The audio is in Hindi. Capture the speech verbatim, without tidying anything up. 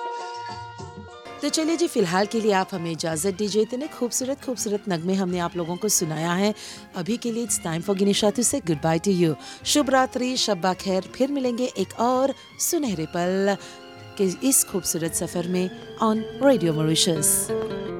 तो चलिए जी, फिलहाल के लिए आप हमें इजाज़त दीजिए। इतने खूबसूरत खूबसूरत नगमे हमने आप लोगों को सुनाया है। अभी के लिए इट्स टाइम फॉर गिनिशा टू से गुड बाय टू यू। शुभ रात्रि, शब्बा खैर। फिर मिलेंगे एक और सुनहरे पल के इस खूबसूरत सफ़र में ऑन रेडियो मॉरिशस।